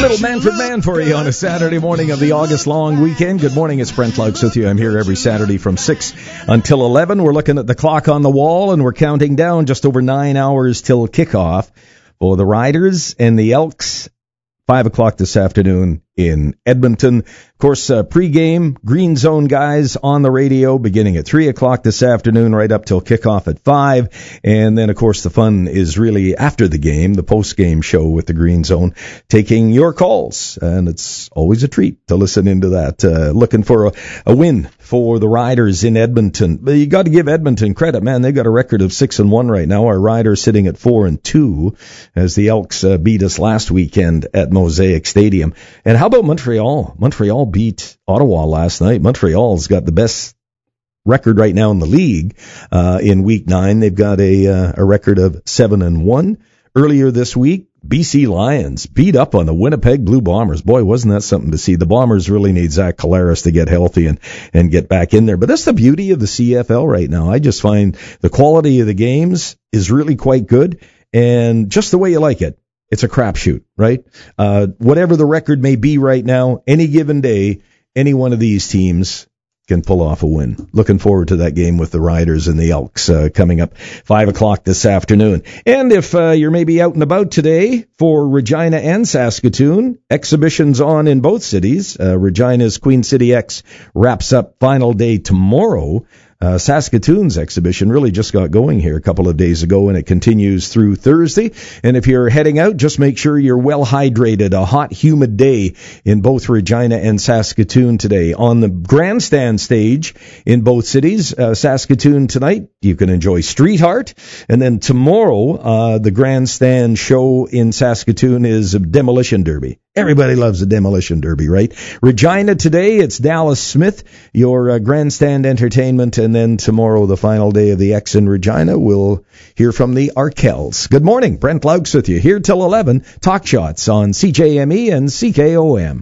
Little Manfred Man for you on a Saturday morning of the August long weekend. Good morning, it's Brent Laux with you. I'm here every Saturday from 6 until 11. We're looking at the clock on the wall, and we're counting down just over 9 hours till kickoff for the Riders and the Elks. 5 o'clock this afternoon in Edmonton. Of course, pregame, Green Zone guys on the radio beginning at 3 o'clock this afternoon, right up till kickoff at 5. And then, of course, the fun is really after the game, the post-game show with the Green Zone, taking your calls. And it's always a treat to listen into that. Looking for a win for the Riders in Edmonton. But you got to give Edmonton credit, man. They've got a record of 6-1 right now. Our Riders sitting at 4-2 as the Elks beat us last weekend at Mosaic Stadium. And how about Montreal? Montreal beat Ottawa last night. Montreal's got the best record right now in the league in Week 9. They've got a record of 7-1. Earlier this week, BC Lions beat up on the Winnipeg Blue Bombers. Boy, wasn't that something to see. The Bombers really need Zach Collaros to get healthy and get back in there. But that's the beauty of the CFL right now. I just find the quality of the games is really quite good, and just the way you like it. It's a crapshoot, right? Whatever the record may be right now, any given day, any one of these teams can pull off a win. Looking forward to that game with the Riders and the Elks coming up 5 o'clock this afternoon. And if you're maybe out and about today for Regina and Saskatoon, exhibitions on in both cities. Regina's Queen City X wraps up final day tomorrow. Saskatoon's exhibition really just got going here a couple of days ago, and it continues through Thursday. And if you're heading out, just make sure you're well hydrated. A hot, humid day in both Regina and Saskatoon today. On the grandstand stage in both cities, Saskatoon tonight, you can enjoy Street Art. And then tomorrow, the grandstand show in Saskatoon is a Demolition Derby. Everybody loves a Demolition Derby, right? Regina today, it's Dallas Smith, your grandstand entertainment. And then tomorrow, the final day of the X in Regina, we'll hear from the Arkells. Good morning, Brent Laux with you, here till 11. Talk Shots on CJME and CKOM.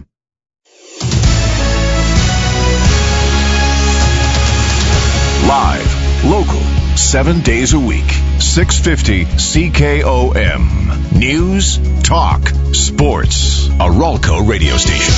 Live, local, 7 days a week, 650 CKOM. News, talk, sports. A Ralco radio station.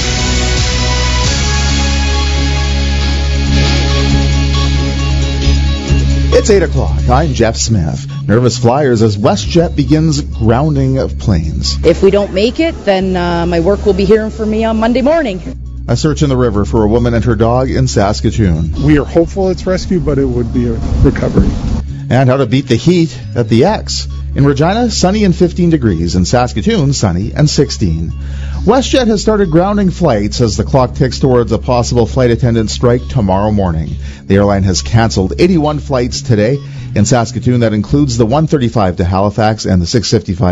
It's 8 o'clock. I'm Jeff Smith. Nervous flyers as WestJet begins grounding of planes. If we don't make it, then my work will be hearing from me on Monday morning. A search in the river for a woman and her dog in Saskatoon. We are hopeful it's rescue, but it would be a recovery. And how to beat the heat at the X. In Regina, sunny and 15 degrees. In Saskatoon, sunny and 16. WestJet has started grounding flights as the clock ticks towards a possible flight attendant strike tomorrow morning. The airline has canceled 81 flights today. In Saskatoon, that includes the 135 to Halifax and the 655